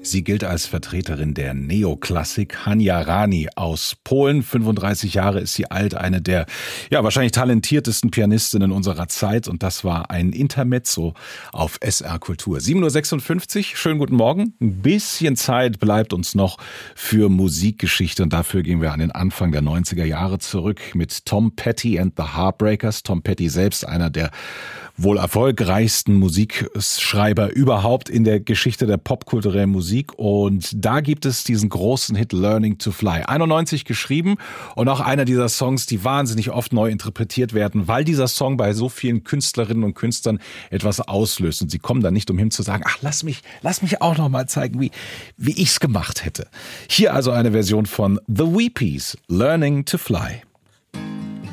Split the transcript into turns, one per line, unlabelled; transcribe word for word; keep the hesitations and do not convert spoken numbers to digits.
Sie gilt als Vertreterin der Neoklassik. Hania Rani aus Polen, fünfunddreißig Jahre ist sie alt, eine der ja wahrscheinlich talentiertesten Pianistinnen unserer Zeit. Und das war ein Intermezzo auf S R Kultur. sieben Uhr sechsundfünfzig, schönen guten Morgen. Ein bisschen Zeit bleibt uns noch für Musikgeschichte und dafür gehen wir an den Anfang der neunziger Jahre zurück mit Tom Petty and the Heartbreakers. Tom Petty selbst einer der wohl erfolgreichsten Musikschreiber überhaupt in der Geschichte der popkulturellen Musik. Und da gibt es diesen großen Hit Learning to Fly. einundneunzig geschrieben und auch einer dieser Songs, die wahnsinnig oft neu interpretiert werden, weil dieser Song bei so vielen Künstlerinnen und Künstlern etwas auslöst. Und sie kommen da nicht umhin zu sagen, ach, lass mich, lass mich auch noch mal zeigen, wie, wie ich's gemacht hätte. Hier also eine Version von The Weepies, Learning to Fly.